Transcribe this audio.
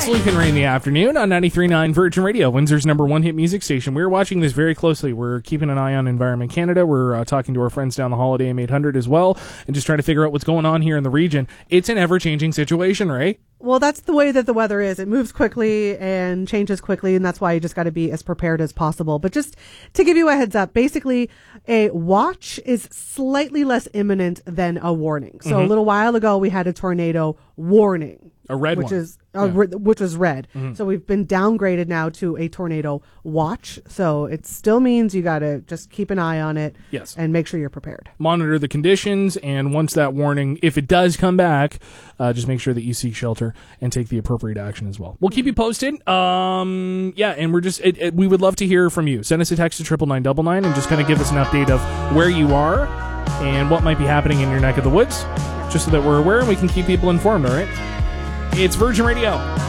It's Luke and Ray in the afternoon on 93.9 Virgin Radio, Windsor's number one hit music station. We're watching this very closely. We're keeping an eye on Environment Canada. We're talking to our friends down the Holiday M800 as well, and just trying to figure out what's going on here in the region. It's an ever-changing situation, Ray. Well, that's the way that the weather is. It moves quickly and changes quickly, and that's why you just got to be as prepared as possible. But just to give you a heads up, basically, a watch is slightly less imminent than a warning. So a little while ago, we had a tornado warning. A red which one. is which was red. So we've been downgraded now to a tornado watch. So it still means you got to just keep an eye on it. Yes. And make sure you're prepared. Monitor the conditions, and once that warning, if it does come back, just make sure that you seek shelter and take the appropriate action as well. We'll keep you posted. And we're just we would love to hear from you. Send us a text to 99999 and just kind of give us an update of where you are and what might be happening in your neck of the woods, just so that we're aware and we can keep people informed. All right. It's Virgin Radio.